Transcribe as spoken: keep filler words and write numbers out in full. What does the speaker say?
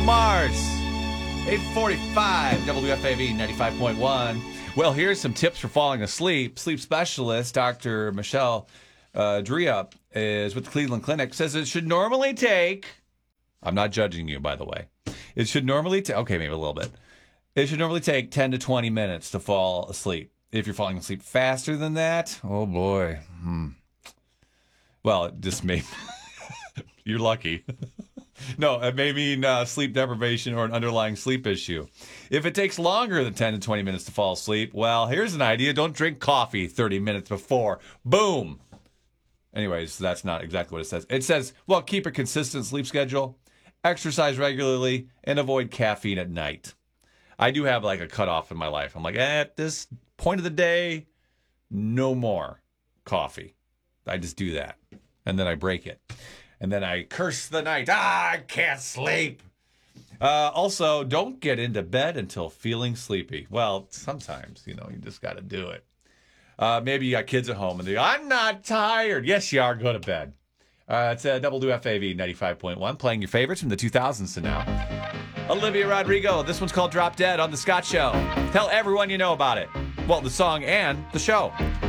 Mars. eight forty-five, W F A V ninety-five point one. Well, here's some tips for falling asleep. Sleep specialist Doctor Michelle uh, Drea is with the Cleveland Clinic. Says it should normally take, I'm not judging you, by the way. It should normally take, okay, maybe a little bit. It should normally take ten to twenty minutes to fall asleep. If you're falling asleep faster than that, oh boy. Hmm. Well, it just may, you're lucky. No, it may mean uh, sleep deprivation or an underlying sleep issue. If it takes longer than ten to twenty minutes to fall asleep, well, here's an idea. Don't drink coffee thirty minutes before. Boom. Anyways, that's not exactly what it says. It says, well, keep a consistent sleep schedule, exercise regularly, and avoid caffeine at night. I do have like a cutoff in my life. I'm like, eh, at this point of the day, no more coffee. I just do that. And then I break it. And then I curse the night. Ah, I can't sleep. Uh, also, don't get into bed until feeling sleepy. Well, sometimes, you know, you just got to do it. Uh, maybe you got kids at home and they go, I'm not tired. Yes, you are. Go to bed. Uh, it's uh, W F A V ninety-five point one, playing your favorites from the two thousands to now. Olivia Rodrigo. This one's called Drop Dead on The Scott Show. Tell everyone you know about it. Well, the song and the show.